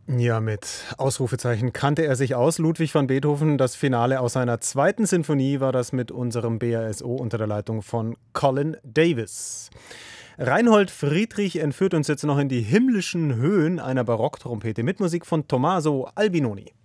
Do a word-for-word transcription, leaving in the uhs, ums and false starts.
Ja, mit Ausrufezeichen kannte er sich aus. Ludwig van Beethoven, das Finale aus seiner zweiten Sinfonie war das mit unserem B A S O unter der Leitung von Colin Davis. Reinhold Friedrich entführt uns jetzt noch in die himmlischen Höhen einer Barocktrompete mit Musik von Tommaso Albinoni.